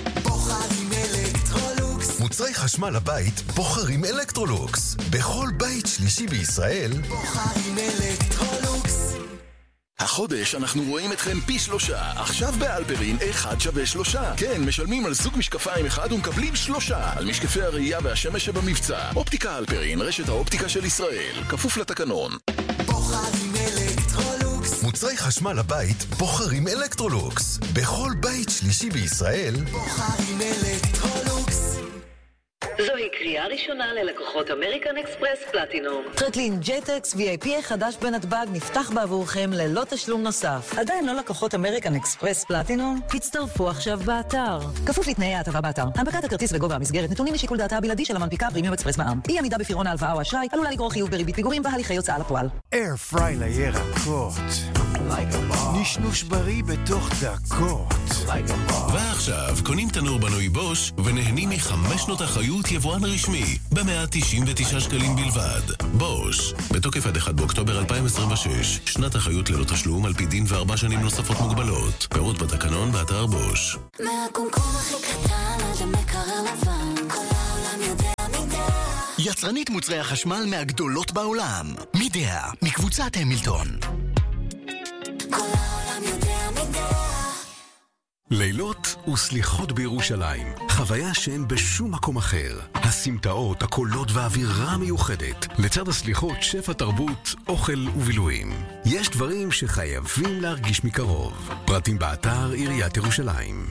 מוצרי חשמל לבית בוחרים אלקטרולוקס. בכל בית שלישי בישראל בוחרים אלקטרולוקס. החודש אנחנו רואים אתכם פי שלושה. עכשיו באלפרין אחד שווה שלושה. כן, משלמים על סוג משקפיים אחד ומקבלים שלושה. על משקפי הראייה והשמש שבמבצע. אופטיקה אלפרין, רשת האופטיקה של ישראל. כפוף לתקנון. בוחרים אלקטרולוקס. מוצרי חשמל לבית בוחרים אלקטרולוקס. בכל בית שלישי בישראל בוחרים אלקטרולוקס. זוהי קריאה ראשונה ללקוחות אמריקן אקספרס פלטינום. טרקלין ג'ייטקס וי איי פי החדש בנתב"ג נפתח בעבורכם ללא תשלום נוסף. עדיין לא לקוחות אמריקן אקספרס פלטינום? הצטרפו עכשיו באתר. כפוף לתנאי ההטבה באתר. הנפקת הכרטיס וגובה המסגרת נתונים לשיקול דעתה הבלעדי של המנפיקה פרימיום אקספרס מע"מ. אי עמידה בפירעון ההלוואה או אשראי עלולה לגרור חיוב בריבית פיגורים והליכי הוצאה לפועל. אייר פריי לירקות. נשנוש בריא בתוך דקות. ועכשיו קונים תנור בנוי בוש ונהנים מחמש שנות אחריות יבואן רשמי ב-מאה תשעים ותשעה שקלים בלבד. בוש, בתוקף עד אחד באוקטובר אלפיים עשרים ושש, שנת אחריות ללא תשלום על פי דין וארבע שנים נוספות מוגבלות. פירוט בתקנון באתר בוש. מהקומקום הכי קטן עד המקרר לבן, כל העולם יודע מידע. יצרנית מוצרי החשמל מהגדולות בעולם. מידע, מקבוצת המילטון. כל העולם יודע מידע. לילות וסליחות בירושלים, חוויה שאין בשום מקום אחר. הסמטאות, הקולות והאווירה המיוחדת. לצד הסליחות, שפע תרבות, אוכל ובילויים. יש דברים שחייבים להרגיש מקרוב. פרטים באתר עיריית ירושלים.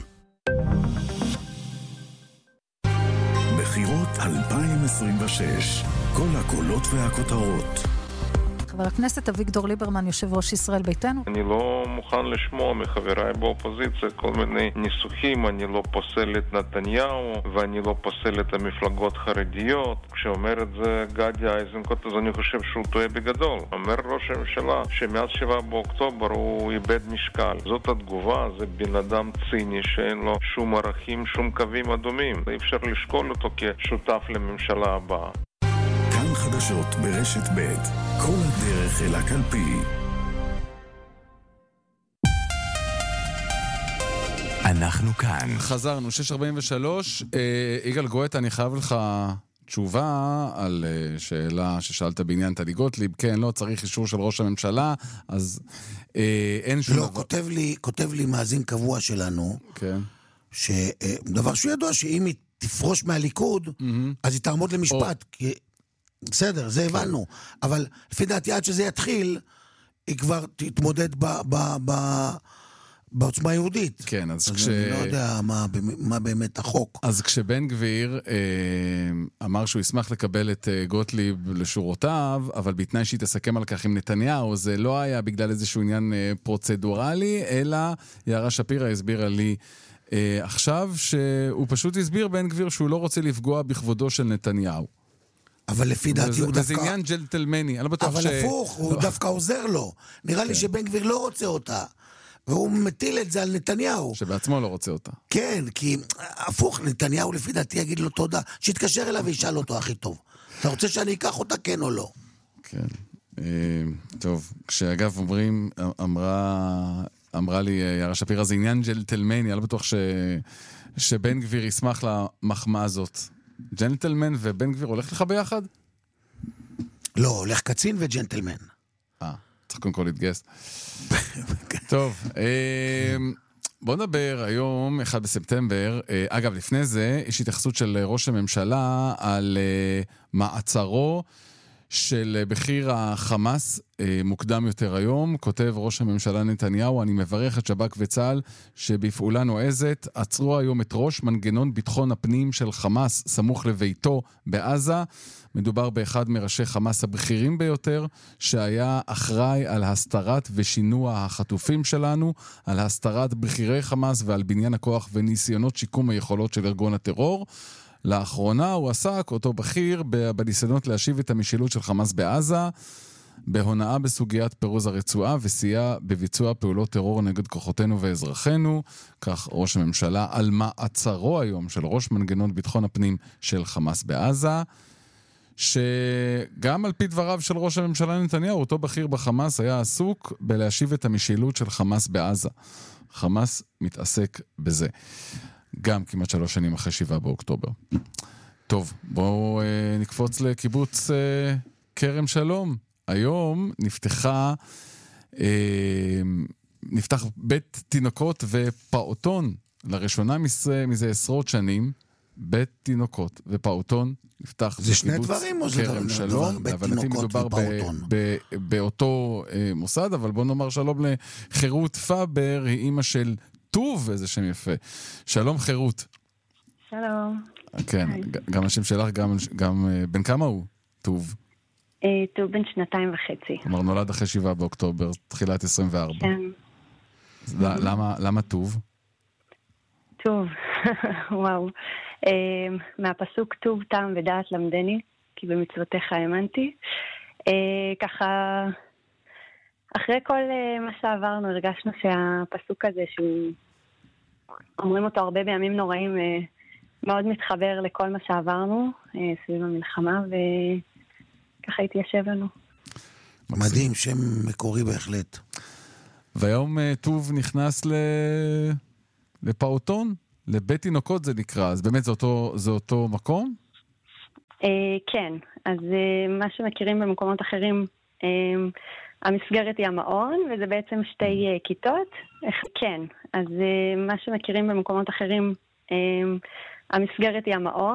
בחירות אלפיים עשרים ושש, כל הקולות והכותרות. חבר הכנסת אביגדור ליברמן, יושב ראש ישראל ביתנו. אני לא מוכן לשמוע מחבריי באופוזיציה כל מיני ניסוחים, אני לא פוסל את נתניהו ואני לא פוסל את המפלגות חרדיות. כשאומר את זה גדי איזנקוט, אז אני חושב שהוא טועה בגדול. אומר ראש הממשלה שמאז שבעה באוקטובר הוא איבד משקל. זאת התגובה, זה בן אדם ציני שאין לו שום ערכים, שום קווים אדומים. אי אפשר לשקול אותו כשותף לממשלה הבאה. כאן חדשות ברשת ב', כל הדרך אל הקלפי. אנחנו כאן. חזרנו, שש ארבעים ושלוש. יגאל גואטה, אני חייב לך תשובה על שאלה ששאלת בעניין טלי גוטליב. כן, לא, צריך אישור של ראש הממשלה, אז אה, אין שום... לא, כותב לי, כותב לי מאזין קבוע שלנו, כן. שדבר שהוא ידוע, שאם היא תפרוש מהליכוד, אז היא תעמוד למשפט, כי... בסדר, זה הבנו. אבל לפי דעתי עד שזה יתחיל, היא כבר תתמודד ב, ב, ב, בעוצמה יהודית. כן, אז, אז כש... אני לא יודע מה, מה באמת החוק. אז כשבן גביר אה, אמר שהוא ישמח לקבל את אה, גוטליב לשורותיו, אבל בתנאי שהיא תסכם על כך עם נתניהו, זה לא היה בגלל איזשהו עניין אה, פרוצדורלי, אלא יערה שפירא הסבירה לי אה, עכשיו שהוא פשוט הסביר בן גביר שהוא לא רוצה לפגוע בכבודו של נתניהו. אבל לפי דעתי הוא דווקא... וזה עניין ג'נטלמני, אני לא בטוח ש... אבל הפוך, הוא דווקא עוזר לו. נראה לי שבן גביר לא רוצה אותה. והוא מטיל את זה על נתניהו. שבעצמו לא רוצה אותה. כן, כי הפוך, נתניהו לפי דעתי יגיד לו תודה, שיתקשר אליו וישאל אותו הכי טוב. אתה רוצה שאני אקח אותה כן או לא? כן. טוב, כשאגב אומרים, אמרה, אמרה לי יערה שפירא, זה עניין ג'נטלמני, אני לא בטוח ש... שבן גביר ישמח למחמאה הזאת. ג'נטלמן ובן גביר הולך לך ביחד? לא, הולך קצין וג'נטלמן. אה, צריך קודם כל להתגייס. טוב, בוא נדבר היום, אחד בספטמבר. אגב, לפני זה, יש התייחסות של ראש הממשלה על מעצרו של בכיר החמאס מוקדם יותר היום. כותב ראש הממשלה נתניהו, אני מברך את שב"כ וצה"ל שבפעולה נועזת עצרו היום את ראש מנגנון ביטחון הפנים של חמאס סמוך לביתו בעזה. מדובר באחד מראשי חמאס הבכירים ביותר, שהיה אחראי על הסתרת ושינוע החטופים שלנו, על הסתרת בכירי חמאס ועל בניין הכוח וניסיונות שיקום היכולות של ארגון הטרור. לאחרונה הוא עסק, אותו בכיר, בניסיונות להשיב את המשילות של חמאס בעזה, בהונאה בסוגיית פירוז הרצועה, וסייע בביצוע פעולות טרור נגד כוחותינו ואזרחינו. כך ראש הממשלה על מעצרו היום של ראש מנגנון ביטחון הפנים של חמאס בעזה, שגם על פי דבריו של ראש הממשלה נתניהו, אותו בכיר בחמאס היה עסוק בלהשיב את המשילות של חמאס בעזה. חמאס מתעסק בזה. גם כמעט שלוש שנים אחרי שבעה באוקטובר. טוב, בואו אה, נקפוץ לקיבוץ אה, כרם שלום. היום נפתחה, אה, נפתח בית תינוקות ופעוטון, לראשונה מזה, מזה עשרות שנים, בית תינוקות ופעוטון נפתח זה שני דברים או זה כרם שלום. להבנתי מדובר ב- ב- באותו אה, מוסד, אבל בואו נאמר שלום לחירות פאבר, היא אימא של טוב, איזה שם יפה. שלום חירות. שלום. כן, גם השם שלך, גם, גם בן כמה הוא? טוב. טוב בן שנתיים וחצי. כלומר, נולד אחרי שבעה באוקטובר, תחילת עשרים וארבע. כן. למה, למה טוב? טוב, וואו. מהפסוק טוב טעם ודעת למדני, כי במצוותיך האמנתי. ככה, אחרי כל מה שעברנו, הרגשנו שהפסוק הזה, שהוא אומרים אותו הרבה בימים נוראים, מאוד מתחבר לכל מה שעברנו סביב המלחמה, וככה התיישב לנו. מדהים, שם מקורי בהחלט. והיום טוב נכנס ל... לפעוטון, לבית תינוקות זה נקרא, אז באמת זה אותו, זה אותו מקום? כן, אז מה שמכירים במקומות אחרים, המסגרת היא המעון, וזה בעצם שתי כיתות. כן, אז מה שמכירים במקומות אחרים, המסגרת היא המעון.